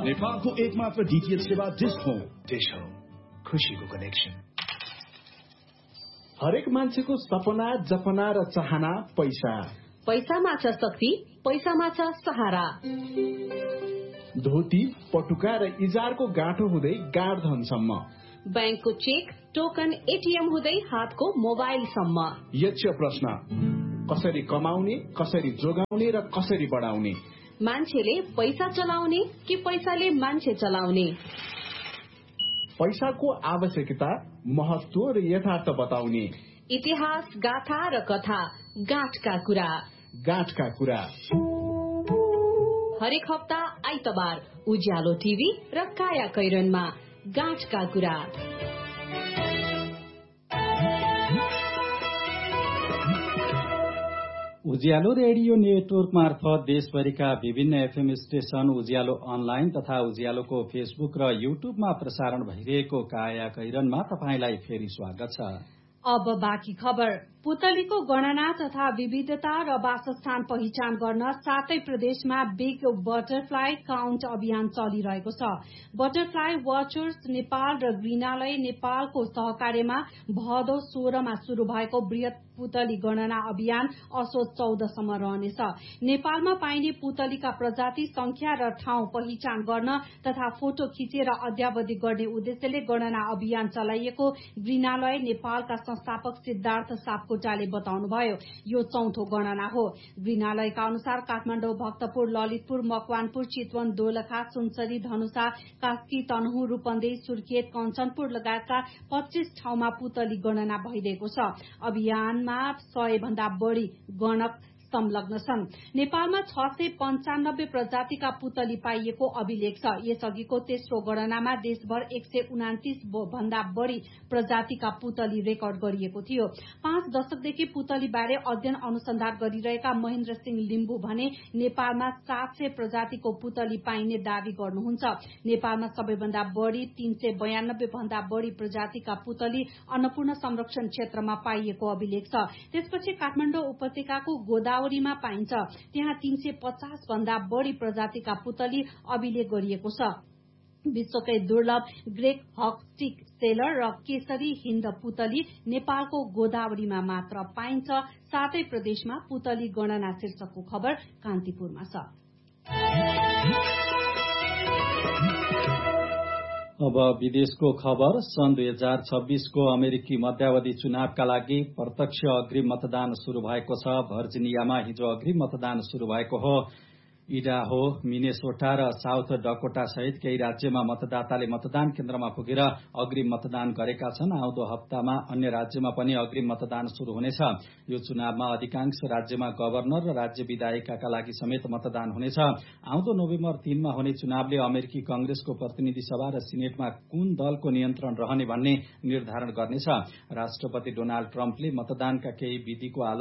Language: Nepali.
नेपालको एकमात्र डीटीएच सेवा डिश होम। डिश होम, खुशीको कनेक्सन। हरेक मान्छेको सपना, जपना र चाहना पैसा। पैसामा छ शक्ति, पैसामा छ सहारा। धोती, पटुका र इजारको गाँठो हुँदै गाडधनसम्म, बैंकको चेक, टोकन, एटीएम हुँदै हातको मोबाइलसम्म। यक्ष प्रश्न, कसरी कमाउने, कसरी जोगाउने र कसरी बढाउने? मान्छेले पैसा चलाउने कि पैसाले मान्छे चलाउने? पैसाको आवश्यकता, महत्व र यथार्थ बताउने। इतिहास, गाथा र कथा, गाँठका कुरा। गाँठका कुरा हरेक हप्ता आइतबार उज्यालो टिभी र काया कैरनमा गाँठका कुरा। उज्यालो रेडियो नेटवर्क मार्फत देशभरिका विभिन्न एफएम स्टेशन, उज्यालो अनलाइन तथा उज्यालोको फेसबुक र युट्युबमा प्रसारण भइरहेको काया कैरनमा तपाईंलाई फेरि स्वागत छ। अब बाँकी खबर। पुतलीको गणना तथा विविधता र वासस्थान पहिचान गर्न 7 प्रदेशमा बिग बटरफ्लाई काउन्ट अभियान चलिरहेको छ। बटरफ्लाई वाचर्स नेपाल र गृहणालय नेपालको सहकार्यमा भदौ 16 मा शुरू भएको बृहत पुतली गणना अभियान असोज 14 सम्म रहनेछ। नेपालमा पाइने पुतलीका प्रजाति, संख्या र ठाउँ पहिचान गर्न तथा फोटो खिचेर अद्यावधि गर्ने उद्देश्यले गणना अभियान चलाइएको गृहणालय नेपालका संस्थापक सिद्धार्थ सापकोटाले बताउनुभयो। यो 4थो गणना हो। गृहणालयका अनुसार काठमाडौँ, भक्तपुर, ललितपुर, मकवानपुर, चितवन, दोलखा, सुनसरी, धनुषा, कास्की, तनहु, रूपन्देही, सुर्खेत, कञ्चनपुर लगायतका 25 ठाउँमा पुतली गणना भइरहेको छ। अभियानमा 100 भन्दा बढ़ी गणक संलग्न छन्। नेपालमा 695 प्रजातिका पुतली पाइएको अभिलेख छ। यसअघिको तेस्रो गणनामा देशभर 129 भन्दा बढ़ी प्रजातिका पुतली रेकर्ड गरिएको थियो। 5 दशकदेखि पुतली बारे अध्ययन अनुसन्धान गरिरहेका महेन्द्र सिंह लिम्बू भने नेपालमा 700 प्रजातिको पुतली पाइने दावी गर्नुहुन्छ। नेपालमा सबैभन्दा बढ़ी 392 भन्दा बढ़ी प्रजातिका पुतली अन्नपूर्ण संरक्षण क्षेत्रमा पाइएको अभिलेख छ। त्यसपछि काठमाडौँ उपत्यकाको गोदावरीमा पाइन्छ। त्यहाँ 350 भन्दा बढ़ी प्रजातिका पुतली अभिलेख गरिएको छ। विश्वकै दुर्लभ ग्रेक हकस्टिक सेलर र केसरी हिन्द पुतली नेपालको गोदावरीमा मात्र पाइन्छ। 7 प्रदेशमा पुतली गणना शीर्षकको खबर कान्तिपुरमा छ। अब विदेशको खबर। सन् 2026 को अमेरिकी मध्यावधि चुनावका लागि प्रत्यक्ष अग्रिम मतदान शुरू भएको छ। भर्जिनियामा हिजो अग्रिम मतदान शुरू भएको हो। इडाहो, मिनेसोटा र साउथ डकोटा सहित केही राज्यमा मतदाताले मतदान केन्द्रमा पुगेर अग्रिम मतदान गरेका छन्। आउँदो हप्तामा अन्य राज्यमा पनि अग्रिम मतदान शुरू हुनेछ। यो चुनावमा अधिकांश राज्यमा गभर्नर र राज्य विधायिकाका लागि समेत मतदान हुनेछ। आउँदो नोभेम्बर 3 मा हुने चुनावले अमेरिकी कंग्रेसको प्रतिनिधि सभा र सिनेटमा कुन दलको नियन्त्रण रहने भन्ने निर्धारण गर्नेछ। राष्ट्रपति डोनाल्ड ट्रम्पले मतदानका केही विधिको